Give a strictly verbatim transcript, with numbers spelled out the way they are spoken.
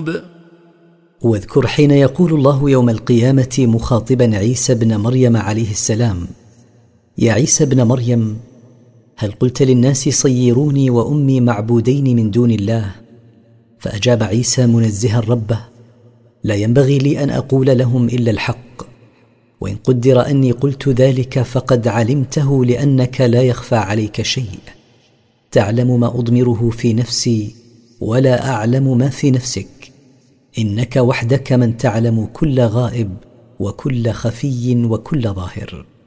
المغلوب. واذكر حين يقول الله يوم القيامة مخاطبا عيسى بن مريم عليه السلام: يا عيسى بن مريم، هل قلت للناس صيروني وأمي معبودين من دون الله؟ فأجاب عيسى منزها ربه: لا ينبغي لي أن أقول لهم إلا الحق، وإن قدر أني قلت ذلك فقد علمته، لأنك لا يخفى عليك شيء، تعلم ما أضمره في نفسي ولا أعلم ما في نفسك، إنك وحدك من تعلم كل غائب وكل خفي وكل ظاهر.